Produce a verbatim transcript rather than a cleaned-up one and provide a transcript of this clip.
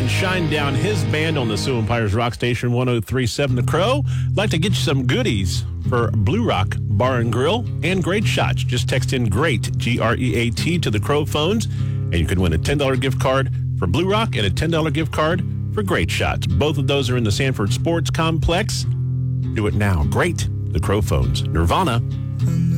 Shine Down his band on the Sioux Empires Rock Station one oh three point seven The Crow. Like to get you some goodies for Blue Rock Bar and Grill and Great Shots. Just text in GREAT, G R E A T, to the Crow phones, and you can win a ten dollars gift card for Blue Rock and a ten dollars gift card for Great Shots. Both of those are in the Sanford Sports Complex. Do it now. Great. The Crow phones. Nirvana.